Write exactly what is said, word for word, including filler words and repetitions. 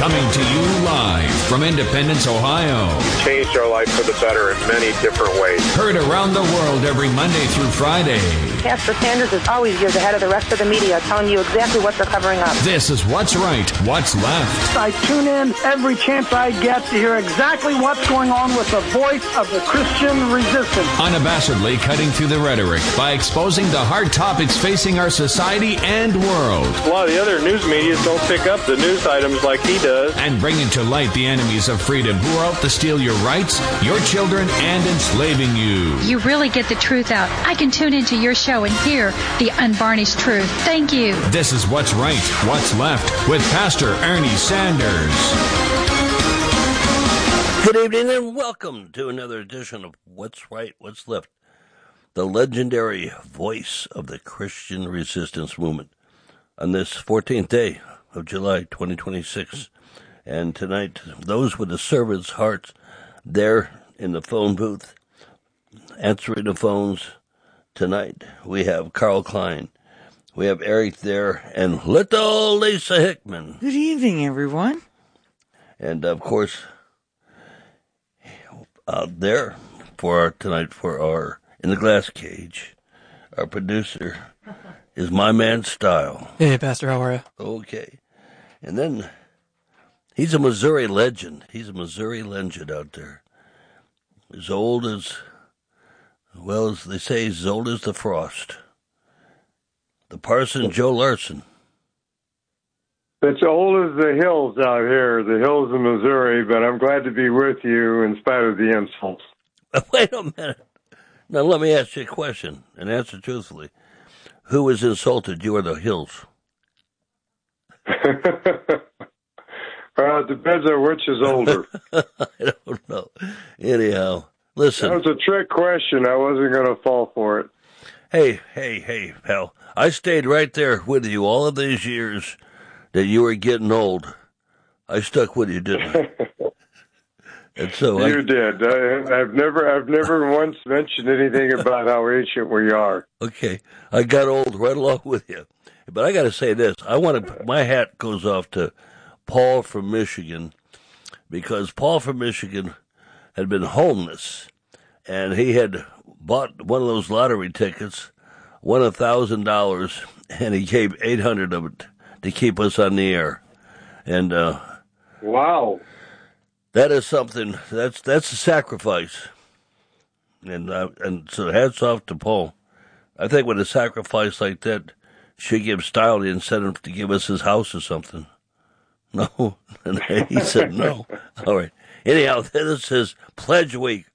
Coming to you live from Independence, Ohio. Changed our life for the better in many different ways. Heard around the world every Monday through Friday. Pastor Sanders is always years ahead of the rest of the media, telling you exactly what they're covering up. This is What's Right, What's Left. I tune in every chance I get to hear exactly what's going on with the voice of the Christian resistance. Unabashedly cutting through the rhetoric by exposing the hard topics facing our society and world. A lot of the other news media don't pick up the news items like he does. And bringing to light the enemies of freedom who are out to steal your rights, your children, and enslaving you. You really get the truth out. I can tune into your show and hear the unvarnished truth. Thank you. This is What's Right, What's Left with Pastor Ernie Sanders. Good evening and welcome to another edition of What's Right, What's Left, the legendary voice of the Christian resistance movement on this fourteenth day of July twenty twenty-six. And tonight, those with the servant's hearts there in the phone booth, answering the phones. Tonight, we have Carl Klein. We have Eric there and little Lisa Hickman. Good evening, everyone. And, of course, out there for our, tonight for our In the Glass Cage, our producer is my man Style. Hey, Pastor, how are you? Okay. And then he's a Missouri legend. He's a Missouri legend out there. As old as, well, as they say, as old as the frost. The Parson Joe Larson. It's old as the hills out here, the hills of Missouri, but I'm glad to be with you in spite of the insults. Wait a minute. Now let me ask you a question and answer truthfully. Who was insulted, you or the hills? Well, it depends on which is older. I don't know. Anyhow, listen. That was a trick question. I wasn't going to fall for it. Hey, hey, hey, pal. I stayed right there with you all of these years that you were getting old. I stuck with you, didn't I? And so you I, did. I, I've never, I've never once mentioned anything about how ancient we are. Okay, I got old right along with you. But I got to say this: I want to. My hat goes off to Paul from Michigan, because Paul from Michigan had been homeless, and he had bought one of those lottery tickets, won a thousand dollars, and he gave eight hundred of it to keep us on the air. And uh, wow, that is something. That's that's a sacrifice. And uh, and so hats off to Paul. I think with a sacrifice like that, should give Style the incentive to give us his house or something. No, and he said no. All right. Anyhow, this is Pledge Week.